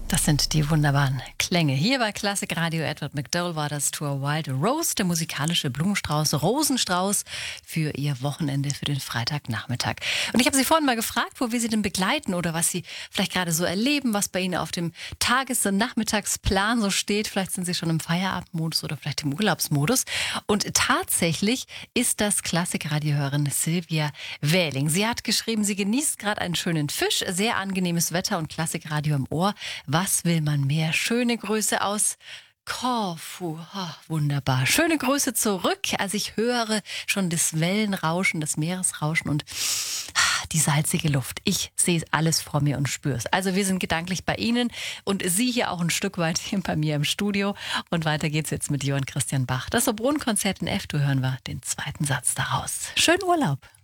Das sind die wunderbaren Klänge. Hier bei Classic Radio Edward McDowell war das Tour Wild Rose, der musikalische Blumenstrauß, Rosenstrauß für Ihr Wochenende, für den Freitagnachmittag. Und ich habe Sie vorhin mal gefragt, wo wir Sie denn begleiten oder was Sie vielleicht gerade so erleben, was bei Ihnen auf dem Tages- und Nachmittagsplan so steht. Vielleicht sind Sie schon im Feierabendmodus oder vielleicht im Urlaubsmodus. Und tatsächlich ist das Classic-Radio-Hörerin Silvia Wähling. Sie hat geschrieben, sie genießt gerade einen schönen Fisch, sehr angenehmes Wetter und Classic-Radio im Ohr. Was will man mehr? Schöne Grüße aus Korfu. Wunderbar. Schöne Grüße zurück. Also ich höre schon das Wellenrauschen, das Meeresrauschen und die salzige Luft. Ich sehe alles vor mir und spüre es. Also wir sind gedanklich bei Ihnen und Sie hier auch ein Stück weit hier bei mir im Studio. Und weiter geht's jetzt mit Johann Christian Bach. Das Sopron-Konzert in F-Dur hören wir den zweiten Satz daraus. Schönen Urlaub.